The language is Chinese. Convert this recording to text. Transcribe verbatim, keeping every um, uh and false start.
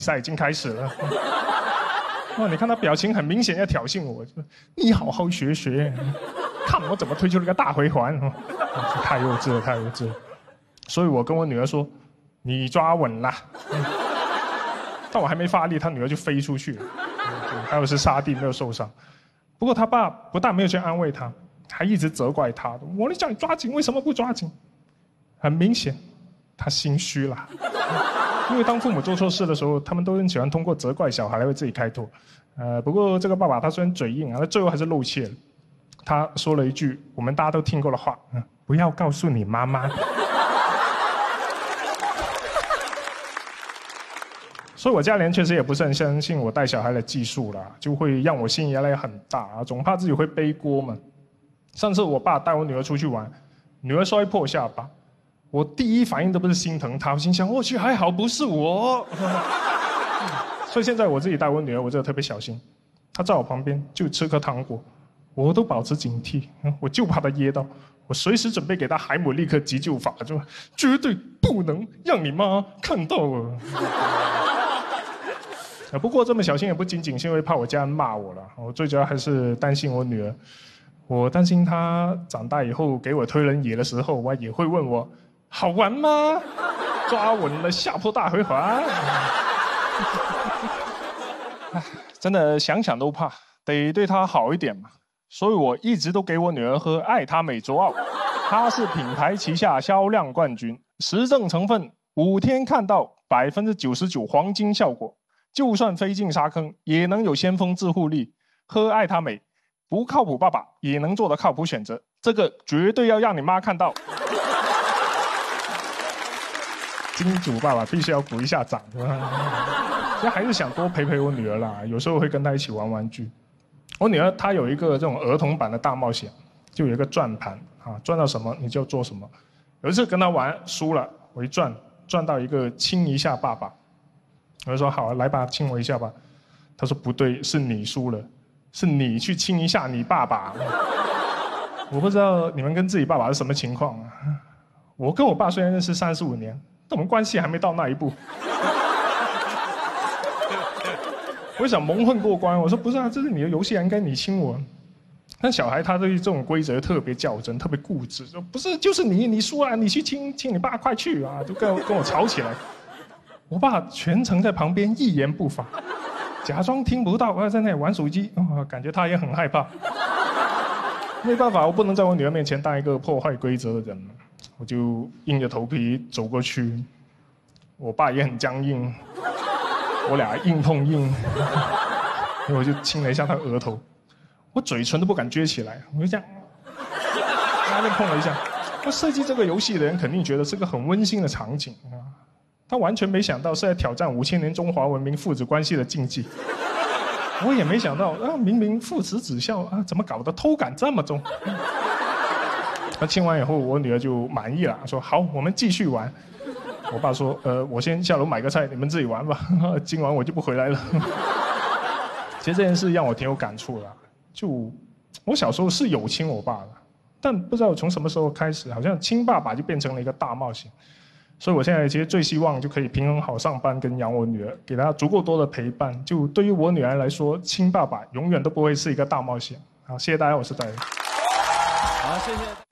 赛已经开始了。哇，你看他表情很明显要挑衅我，你好好学学，看我怎么推出了个大回环。太幼稚了，太幼稚了。所以我跟我女儿说，你抓稳啦。但我还没发力，他女儿就飞出去了，还有是沙地没有受伤。不过他爸不但没有去安慰他，还一直责怪他。我你叫你抓紧，为什么不抓紧？很明显，他心虚了。因为当父母做错事的时候，他们都很喜欢通过责怪小孩来为自己开脱。呃，不过这个爸爸他虽然嘴硬啊，他最后还是露怯了。他说了一句我们大家都听过的话：嗯，不要告诉你妈妈。所以我家里人确实也不是很相信我带小孩的技术啦，就会让我心理压力很大啊，总怕自己会背锅嘛。上次我爸带我女儿出去玩，女儿摔破下巴，我第一反应都不是心疼她，我心想我去还好不是我。所以现在我自己带我女儿，我真的特别小心。她在我旁边就吃颗糖果，我都保持警惕，我就怕她噎到，我随时准备给她海姆立克急救法，就绝对不能让你妈看到啊。不过这么小心也不仅仅是因为怕我家人骂我了，我最主要还是担心我女儿。我担心她长大以后给我推轮椅的时候，我也会问我好玩吗？抓稳了下坡大回环。真的想想都怕，得对她好一点嘛。所以我一直都给我女儿喝爱他美卓奥，它是品牌旗下销量冠军，实证成分五天看到百分之九十九黄金效果。就算飞进沙坑，也能有先锋自护力。喝爱他美，不靠谱爸爸也能做的靠谱选择，这个绝对要让你妈看到。金主爸爸必须要鼓一下掌。其实还是想多陪陪我女儿啦，有时候会跟她一起玩玩具。我女儿她有一个这种儿童版的大冒险，就有一个转盘啊，转到什么你就做什么。有一次跟她玩输了，我一转转到一个亲一下爸爸。我就说好，来吧，亲我一下吧。他说不对，是你输了，是你去亲一下你爸爸。我不知道你们跟自己爸爸是什么情况啊？我跟我爸虽然认识三十五年，但我们关系还没到那一步。我想蒙混过关，我说不是啊，这是你的游戏啊，应该你亲我。但小孩他对这种规则特别较真，特别固执，说不是就是你，你输了，你去亲亲你爸，快去啊！就跟我跟我吵起来。我爸全程在旁边一言不发，假装听不到，在那里玩手机，哦，感觉他也很害怕。没办法，我不能在我女儿面前当一个破坏规则的人，我就硬着头皮走过去。我爸也很僵硬，我俩硬碰硬，我就亲了一下他额头，我嘴唇都不敢撅起来，我就这样，他就碰了一下。那设计这个游戏的人肯定觉得是个很温馨的场景啊。他完全没想到是在挑战五千年中华文明父子关系的禁忌。我也没想到啊，明明父慈子孝啊，怎么搞得偷感这么重？那亲完以后，我女儿就满意了，说好，我们继续玩。我爸说，呃，我先下楼买个菜，你们自己玩吧，今晚我就不回来了。其实这件事让我挺有感触的，就我小时候是有亲我爸的，但不知道从什么时候开始，好像亲爸爸就变成了一个大冒险。所以我现在其实最希望就可以平衡好上班跟养我女儿，给她足够多的陪伴。就对于我女儿来说，亲爸爸永远都不会是一个大冒险。好，谢谢大家，我是戴。 好，谢谢。